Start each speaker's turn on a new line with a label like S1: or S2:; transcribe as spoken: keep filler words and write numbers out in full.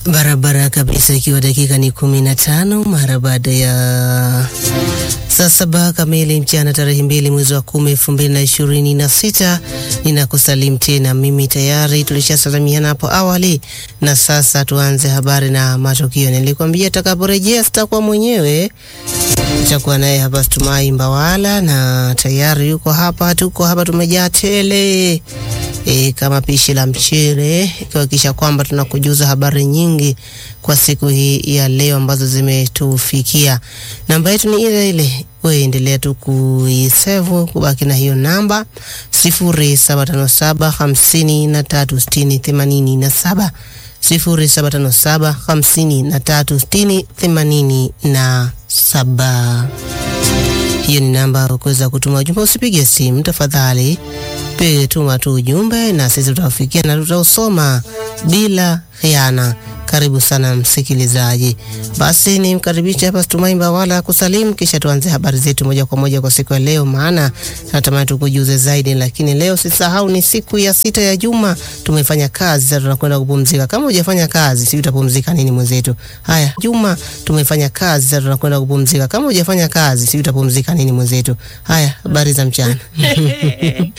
S1: Barabara kabisa, ikiwa dakika ni kumi na tano mara baada ya saa saba kamili mchana tarehe mbili mwezi wa kumi elfu mbili na ishirini na sita. Ninakusalimu tena, mimi tayari tulishasalimiana hapo awali, na sasa tuanze habari na matukio. Nilikwambia takaporejea sitakuwa mwenyewe, nitakuwa naye hapa Stumai Mbawala, na tayari yuko hapa, tuko hapa tumejaa tele E, kama pishi la mchele, kuhakikisha kwamba tunakujuza habari nyingi kwa siku hii ya leo ambazo zimetufikia. Namba yetu ni ile ile, wewe endelea tu kuisave, kubaki na hiyo namba sifuri saba tano saba hamsini na tatu sitini themanini na saba, sifuri saba tano saba hamsini na tatu sitini themanini na saba. Hiyo ni namba kuweza kutuma ujumbe. Usipige simu tafadhali, pe tuma tu ujumbe na sisi tutafikia na tutausoma bila khiana. Karibu sana msikilizaji. Basi ni mkaribisha hapa Stumai Mbawala kusalimu, kisha tuanze habari zetu moja kwa moja kwa siku ya leo, maana natamani tukujuze zaidi. Lakini leo sisahau, ni siku ya sita ya juma, tumefanya kazi, sasa tunakwenda kupumzika. Kama hujafanya kazi, si utapumzika nini mwenzetu? Haya, juma tumefanya kazi, sasa tunakwenda kupumzika. Kama hujafanya kazi, si utapumzika nini mwenzetu? Haya, habari za mchana.